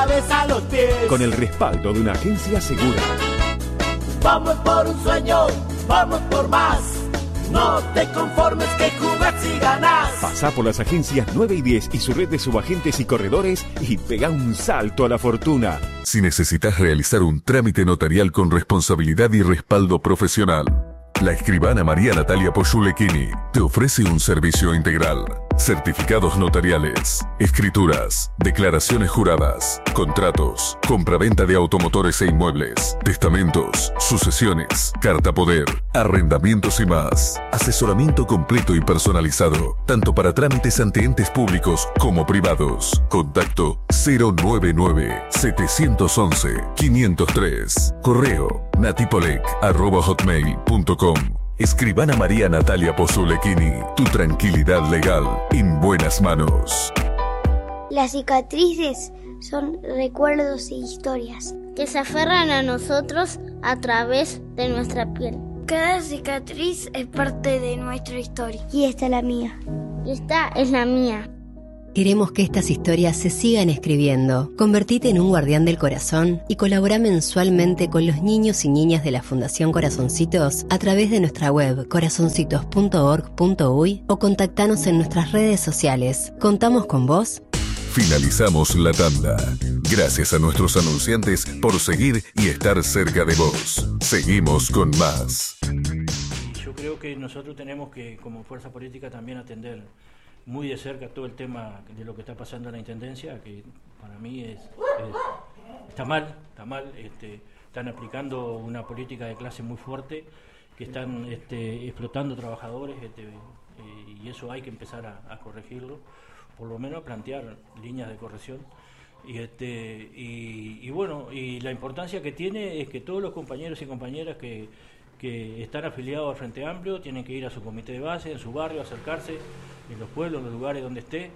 cabeza a los pies. Con el respaldo de una agencia segura. Vamos por un sueño, vamos por más. No te conformes que jugás y ganás. Pasá por las agencias 9 y 10 y su red de subagentes y corredores y pega un salto a la fortuna. Si necesitas realizar un trámite notarial con responsabilidad y respaldo profesional, la escribana María Natalia Poyulekini te ofrece un servicio integral. Certificados notariales, escrituras, declaraciones juradas, contratos, compraventa de automotores e inmuebles, testamentos, sucesiones, carta poder, arrendamientos y más. Asesoramiento completo y personalizado, tanto para trámites ante entes públicos como privados. Contacto 099-711-503. Correo natipolec@hotmail.com. Escribana María Natalia Poyulekini, tu tranquilidad legal en buenas manos. Las cicatrices son recuerdos e historias que se aferran a nosotros a través de nuestra piel. Cada cicatriz es parte de nuestra historia. Y esta es la mía. Y esta es la mía. Queremos que estas historias se sigan escribiendo. Convertite en un guardián del corazón y colabora mensualmente con los niños y niñas de la Fundación Corazoncitos a través de nuestra web corazoncitos.org.uy o contactanos en nuestras redes sociales. ¿Contamos con vos? Finalizamos la tanda. Gracias a nuestros anunciantes por seguir y estar cerca de vos. Seguimos con más. Yo creo que nosotros tenemos que, como fuerza política, también atender muy de cerca todo el tema de lo que está pasando en la Intendencia, que para mí está mal. Están aplicando una política de clase muy fuerte, que están explotando trabajadores, y eso hay que empezar a corregirlo, por lo menos plantear líneas de corrección. Y bueno, y la importancia que tiene es que todos los compañeros y compañeras que están afiliados al Frente Amplio tienen que ir a su comité de base, en su barrio, acercarse, en los pueblos, en los lugares donde esté.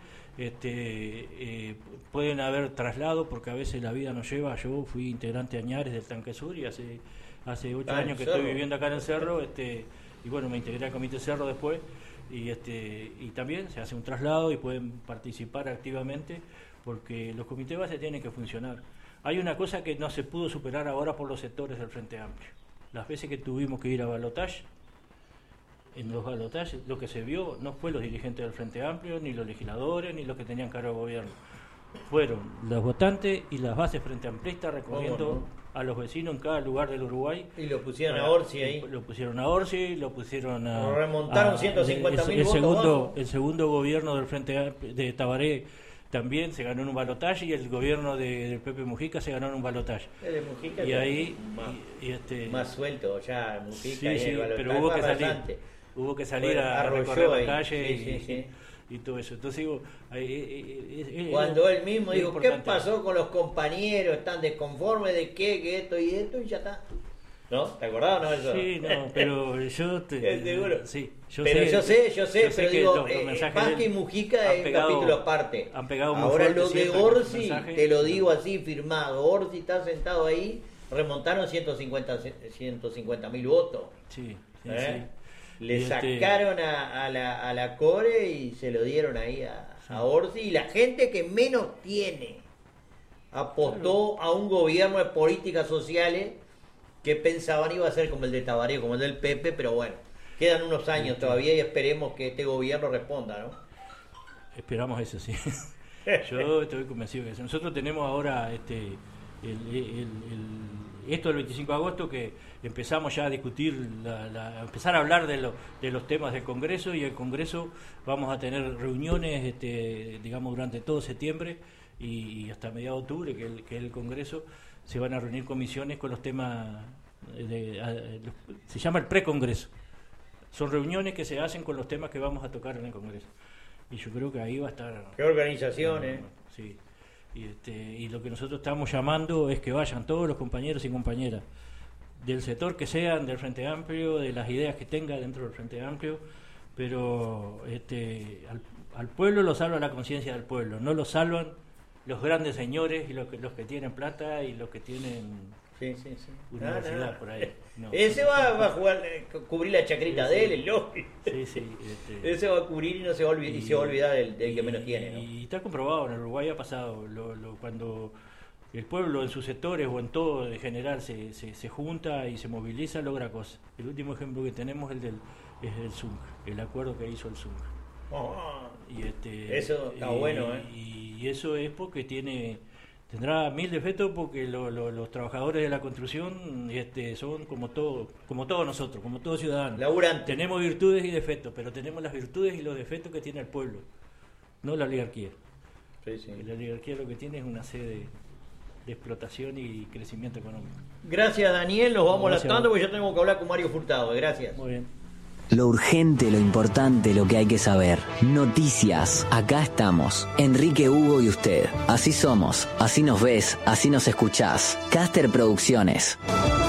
Pueden haber traslado, porque a veces la vida nos lleva. Yo fui integrante de Añares del Tanque Sur y hace 8 años que estoy viviendo acá en el Cerro, y bueno, me integré al comité Cerro después, y también se hace un traslado y pueden participar activamente, porque los comités de base tienen que funcionar. Hay una cosa que no se pudo superar ahora por los sectores del Frente Amplio. Las veces que tuvimos que ir a balotaje, en los balotajes lo que se vio no fue los dirigentes del Frente Amplio, ni los legisladores, ni los que tenían cargo de gobierno. Fueron los votantes y las bases frente amplistas recorriendo a los vecinos en cada lugar del Uruguay. Y lo pusieron a Orsi ahí. Lo pusieron a Orsi, lo pusieron a... Remontaron 150.000 votos. El segundo gobierno del Frente de Tabaré también se ganó en un balotaje, y el gobierno de Pepe Mujica se ganó en un balotaje. El de Mujica y ahí más suelto ya, Mujica, sí, y el balotaje, pero hubo que salir a recorrer la calle y todo eso. Entonces digo, cuando él mismo dijo, importante. ¿Qué pasó con los compañeros? ¿Están desconformes de qué? Que esto y esto, y ya está. ¿No? ¿Te acordás o no eso? Sí, no, pero yo seguro. Sí, yo sé, pero digo, Vázquez y Mujica es un capítulo aparte. Han pegado muy ahora fuerte lo de Orsi, te lo digo así, firmado. Orsi está sentado ahí, remontaron 150.000 votos. Sí. Le sacaron a la Core y se lo dieron ahí a Orsi, y la gente que menos tiene apostó a un gobierno de políticas sociales que pensaban iba a ser como el de Tabaré, como el del Pepe, pero bueno, quedan unos años todavía y esperemos que este gobierno responda, ¿no? Esperamos eso, sí. Yo estoy convencido que nosotros tenemos ahora esto del 25 de agosto, que empezamos ya a discutir, empezar a hablar de los temas del Congreso, y el Congreso vamos a tener reuniones, digamos, durante todo septiembre y hasta mediados de octubre, que el Congreso se van a reunir comisiones con los temas, se llama el precongreso. Son reuniones que se hacen con los temas que vamos a tocar en el Congreso. Y yo creo que ahí va a estar... ¿Qué organización, Sí. Y lo que nosotros estamos llamando es que vayan todos los compañeros y compañeras del sector que sean, del Frente Amplio, de las ideas que tenga dentro del Frente Amplio, pero al pueblo lo salva la conciencia del pueblo, no lo salvan los grandes señores y los que tienen plata y los que tienen universidad por ahí. No. Ese va a jugar, cubrir la chacrita de él, el lobby. Sí. Ese va a cubrir y no se va a olvidar, del que menos tiene, ¿no? Y está comprobado, en Uruguay ha pasado, cuando el pueblo en sus sectores o en todo en general se junta y se moviliza, logra cosas. El último ejemplo que tenemos es el Zunga, el acuerdo que hizo el Zunga. Eso está bueno, y eso es porque tendrá 1000 defectos, porque los trabajadores de la construcción son como todos nosotros, como todos ciudadanos. Laburantes. Tenemos virtudes y defectos, pero tenemos las virtudes y los defectos que tiene el pueblo, no la oligarquía. Sí. La oligarquía lo que tiene es una sede de explotación y crecimiento económico. Gracias, Daniel, nos vamos lastrando porque ya tenemos que hablar con Mario Furtado. Gracias. Muy bien. Lo urgente, lo importante, lo que hay que saber. Noticias. Acá estamos. Enrique, Hugo y usted. Así somos. Así nos ves. Así nos escuchás. Caster Producciones.